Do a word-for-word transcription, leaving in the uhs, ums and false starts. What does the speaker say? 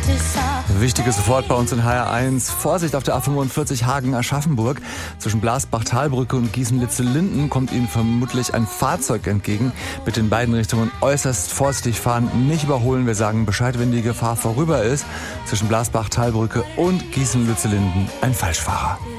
Wichtiges sofort bei uns in H R eins. Vorsicht auf der A fünfundvierzig Hagen-Aschaffenburg. Zwischen Blasbach-Talbrücke und Gießen-Litze-Linden kommt Ihnen vermutlich ein Fahrzeug entgegen. Bitte in beiden Richtungen äußerst vorsichtig fahren, nicht überholen. Wir sagen Bescheid, wenn die Gefahr vorüber ist. Zwischen Blasbach-Talbrücke und Gießen-Litze-Linden ein Falschfahrer.